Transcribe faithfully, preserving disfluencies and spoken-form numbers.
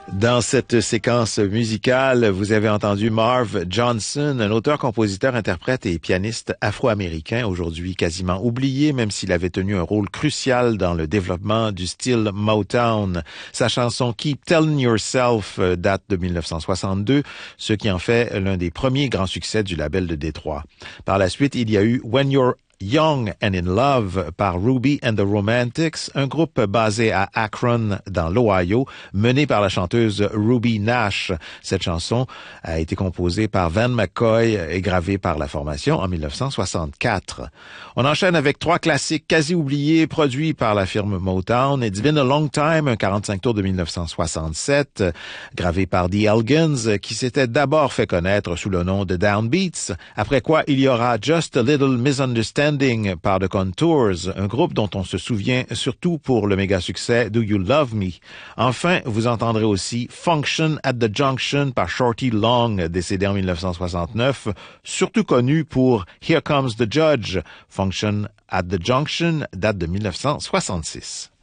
Dans cette séquence musicale, vous avez entendu Marv Johnson, un auteur, compositeur, interprète et pianiste afro-américain, aujourd'hui quasiment oublié, même s'il avait tenu un rôle crucial dans le développement du style Motown. Sa chanson Keep Telling Yourself date de mille neuf cent soixante-deux, ce qui en fait l'un des premiers grands succès du label de Détroit. Par la suite, il y a eu When You're Young and in Love par Ruby and the Romantics, un groupe basé à Akron dans l'Ohio, mené par la chanteuse Ruby Nash. Cette chanson a été composée par Van McCoy et gravée par la formation en mille neuf cent soixante-quatre. On enchaîne avec trois classiques quasi oubliés produits par la firme Motown. It's Been a Long Time, un quarante-cinq tours de mille neuf cent soixante-sept, gravé par The Elgins, qui s'était d'abord fait connaître sous le nom de Downbeats. Après quoi, il y aura Just a Little Misunderstanding par The Contours, un groupe dont on se souvient surtout pour le méga succès Do You Love Me. Enfin, vous entendrez aussi Function at the Junction par Shorty Long, décédé en mille neuf cent soixante-neuf, surtout connu pour Here Comes the Judge. Function at the Junction date de mille neuf cent soixante-six.